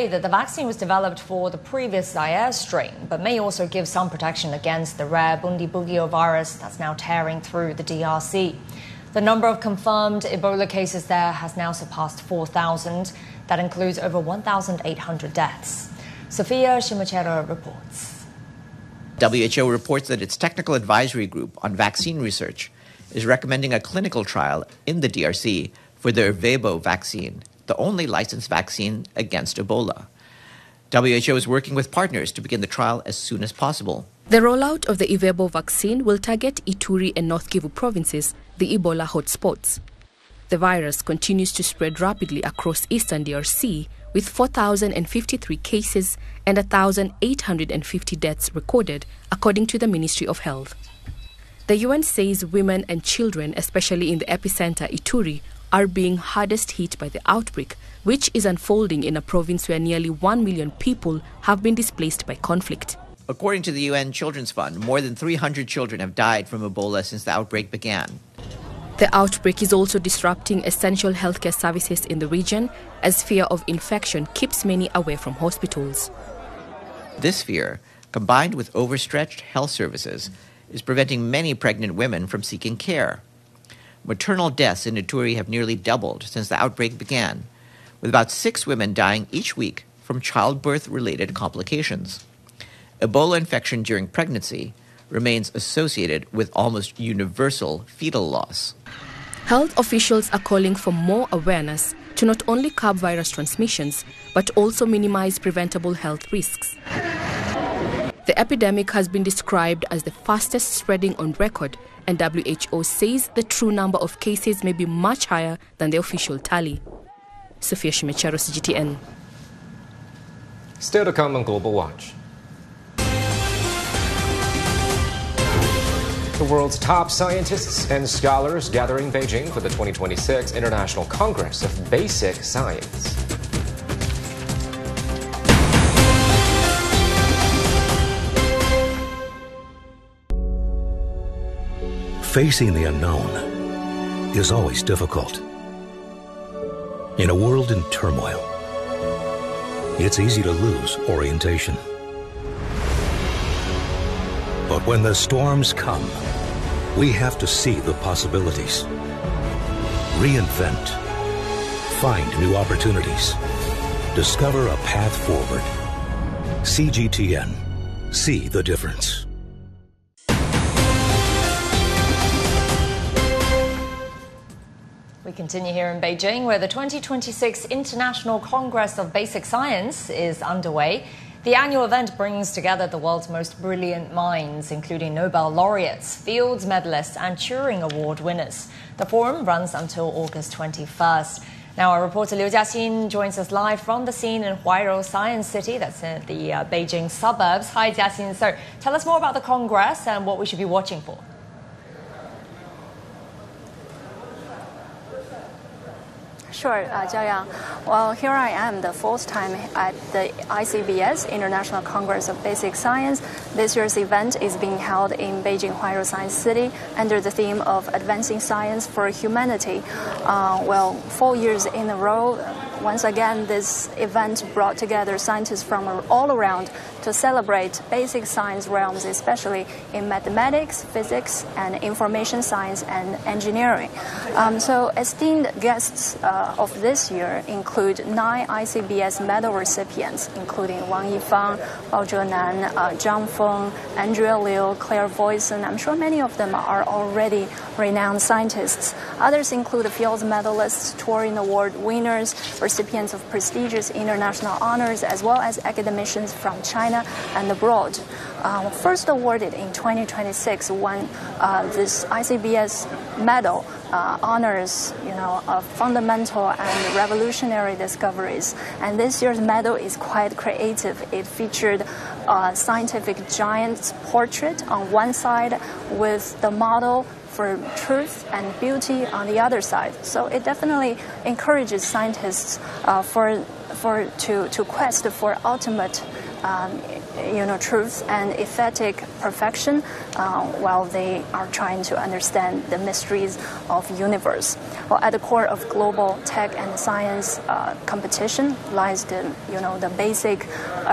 say that the vaccine was developed for the previous Zaire strain, but may also give some protection against the rare Bundibugyo virus that's now tearing through the DRC. The number of confirmed Ebola cases there has now surpassed 4,000. That includes over 1,800 deaths. Sophia Shimachero reports. WHO reports that its technical advisory group on vaccine research is recommending a clinical trial in the DRC for the Ervebo vaccine, the only licensed vaccine against Ebola. WHO is working with partners to begin the trial as soon as possible. The rollout of the Ervebo vaccine will target Ituri and North Kivu provinces, the Ebola hotspots. The virus continues to spread rapidly across eastern DRC, with 4,053 cases and 1,850 deaths recorded, according to the Ministry of Health. The UN says women and children, especially in the epicenter Ituri, are being hardest hit by the outbreak, which is unfolding in a province where nearly 1 million people have been displaced by conflict. According to the UN Children's Fund, more than 300 children have died from Ebola since the outbreak began. The outbreak is also disrupting essential healthcare services in the region, as fear of infection keeps many away from hospitals. This fear, combined with overstretched health services, is preventing many pregnant women from seeking care. Maternal deaths in Ituri have nearly doubled since the outbreak began, with about 6 women dying each week from childbirth-related complications. Ebola infection during pregnancy remains associated with almost universal fetal loss. Health officials are calling for more awareness to not only curb virus transmissions, but also minimize preventable health risks. The epidemic has been described as the fastest spreading on record, and WHO says the true number of cases may be much higher than the official tally. Sophia Shimachero, CGTN. Still to come on Global Watch. The world's top scientists and scholars gather in Beijing for the 2026 International Congress of Basic Science. Facing the unknown is always difficult. In a world in turmoil, it's easy to lose orientation. But when the storms come, we have to see the possibilities. Reinvent. Find new opportunities. Discover a path forward. CGTN. See the difference. We continue here in Beijing, where the 2026 International Congress of Basic Science is underway. The annual event brings together the world's most brilliant minds, including Nobel laureates, Fields medalists, and Turing Award winners. The forum runs until August 21st. Now, our reporter Liu Jiaxin joins us live from the scene in Huairou Science City, that's in the Beijing suburbs. Hi, Jiaxin. So, tell us more about the Congress and what we should be watching for. Sure, Jiao Yang. Well, here I am, the fourth time at the ICBS, International Congress of Basic Science. This year's event is being held in Beijing Huairou Science City under the theme of Advancing Science for Humanity. 4 years in a row, once again, this event brought together scientists from all around to celebrate basic science realms, especially in mathematics, physics, and information science and engineering. So esteemed guests of this year include 9 ICBS medal recipients, including Wang Yifang, Bao Zhenan, Zhang Feng, Andrea Liu, Claire Voisin. I'm sure many of them are already renowned scientists. Others include Fields medalists, Turing Award winners, recipients of prestigious international honors, as well as academicians from China and abroad. First awarded in 2026, won this ICBS medal honors, fundamental and revolutionary discoveries. And this year's medal is quite creative. It featured a scientific giant's portrait on one side with the model for truth and beauty on the other side. So it definitely encourages scientists for to quest for ultimate truth and aesthetic perfection while they are trying to understand the mysteries of the universe. Well, at the core of global tech and science competition lies the basic